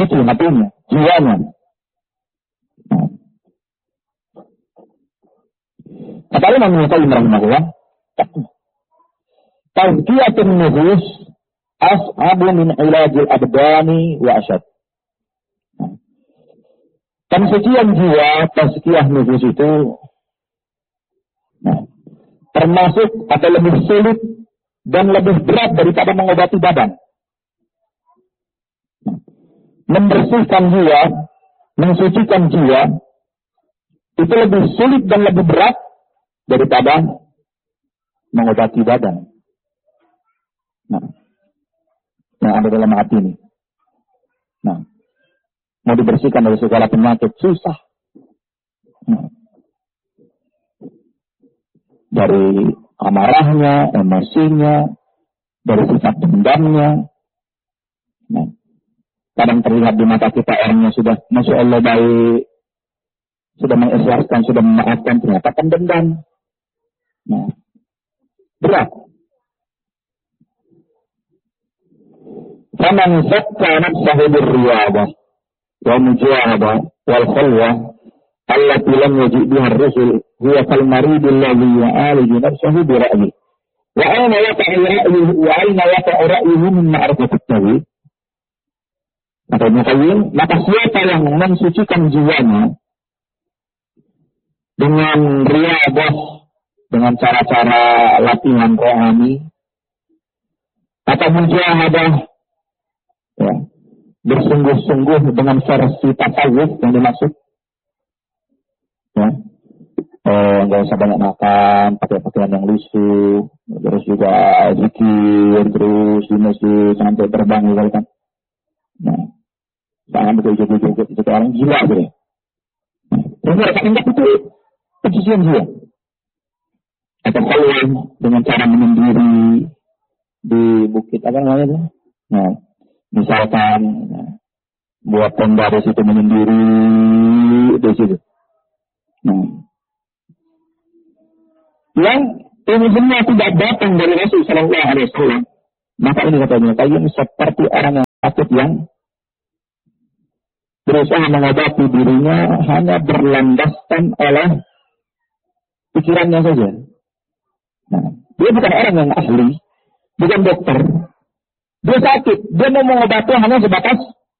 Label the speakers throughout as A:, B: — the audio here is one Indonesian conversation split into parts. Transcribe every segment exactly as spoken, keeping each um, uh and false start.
A: suci hatinya, jiwanya. Nah. Kata Imam Ibnu Qayyim rahimahullah, tazkiyatun nufus as'abu min ilajil abdani wa asyad. Pensucian jiwa, tazkiyah nufus itu nah, termasuk atau lebih sulit dan lebih berat daripada mengobati badan. Membersihkan jiwa, mensucikan jiwa, itu lebih sulit dan lebih berat daripada mengobati badan. Nah, yang ada dalam hati ini. Nah, mau dibersihkan dari segala penyakit susah. Nah, dari amarahnya, emosinya, dari sifat dendamnya. Nah, kadang terlihat di mata kita orangnya sudah, Masya Allah baik, sudah mengikhlaskan, sudah memaafkan, ternyata pendendam. Nah, berat. Faman zakka nafsahu birriyadah wa mujahadah wal khalwah allati lam yaji' biha ar-rusul huwa kal marid alladhi ya'aliju nafsahu bi ra'yi wa ayna yaqa'u ra'yuhu wa ayna yaqa'u ra'yuhu min ma'rifati at-tawhid. Kata Ibnu Qayyim, maka siapa yang mensucikan jiwanya dengan riyadah, dengan cara-cara latihan rohani, atau mujahadah, ya, bersungguh-sungguh dengan versi tasawuf yang dimaksud, ya, oh, nggak usah banyak makan, pakai pakaian yang lusuh, terus juga zikir, terus di masjid sampai terbang gitu kan. Nah, jangan betul-betul itu orang gila gitu. Terus mereka anggap itu pensucian jiwa. Atau kalau dengan cara menyendiri di bukit apa namanya itu? Nah, misalkan nah, buat tenda di situ menyendiri di situ. Nah, yang ini semua tidak datang dari Rasul Sallallahu Alaihi Wasallam. Maka ini katanya kalian seperti orang yang takut yang berusaha mengobati dirinya hanya berlandaskan oleh pikirannya saja. Nah, dia bukan orang yang ahli, bukan dokter. Dia sakit, dia mau mengobati hanya sebatas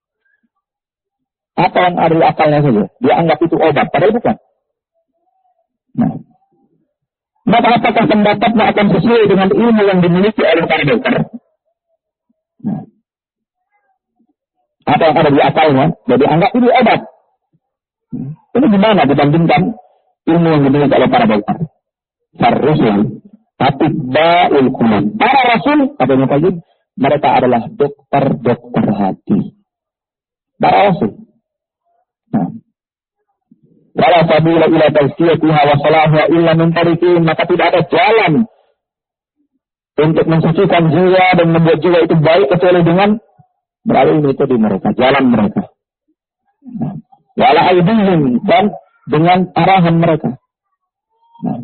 A: apa yang ada di akalnya saja. Dia anggap itu obat, padahal bukan. Nah, maka apakah pendapatnya akan sesuai dengan ilmu yang dimiliki oleh para dokter? Nah, apa yang ada di akalnya, jadi anggap itu obat. Ini gimana dibandingkan ilmu yang dimiliki oleh para dokter? Ar-Rusul, Atibba'ul Qulub. Para Rasul, katanya Qayyim, mereka adalah dokter-dokter hati. Para Rasul. Nah, wala sabila ila tazkiyatiha wa salahiha illa min tariqin, maka tidak ada jalan untuk mensucikan jiwa dan membuat jiwa itu baik kecuali dengan melalui metode mereka, jalan mereka. Nah, wala aidihim, dan dengan arahan mereka. Nah,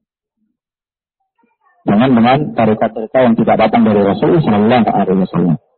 A: dengan dengan tarekat-tarekat yang tidak datang dari Rasulullah Sallallahu Alaihi Wasallam.